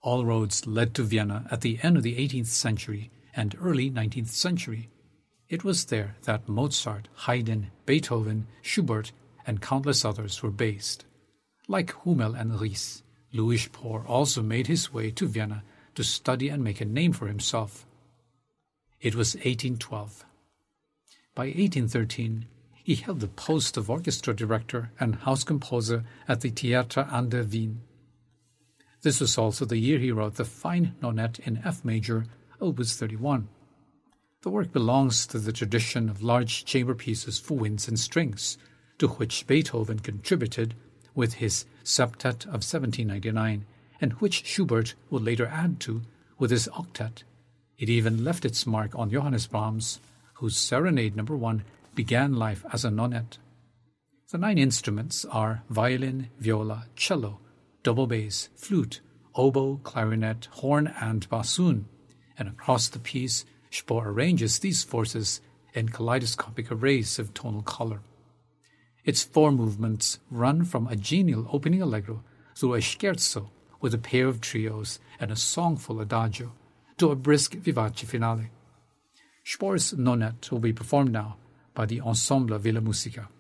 All roads led to Vienna at the end of the 18th century and early 19th century. It was there that Mozart, Haydn, Beethoven, Schubert, and countless others were based. Like Hummel and Ries, Louis Spohr also made his way to Vienna to study and make a name for himself. It was 1812. By 1813, he held the post of orchestra director and house composer at the Theater an der Wien. This was also the year he wrote the fine Nonette in F major, Opus 31. The work belongs to the tradition of large chamber pieces for winds and strings, to which Beethoven contributed with his Septet of 1799, and which Schubert would later add to with his Octet. It even left its mark on Johannes Brahms, whose Serenade No. 1 began life as a nonette. The 9 instruments are violin, viola, cello, double bass, flute, oboe, clarinet, horn, and bassoon, and across the piece, Spohr arranges these forces in kaleidoscopic arrays of tonal color. Its 4 movements run from a genial opening allegro through a scherzo with a pair of trios and a songful adagio to a brisk vivace finale. Spohr's nonette will be performed now by the Ensemble Villa Musica.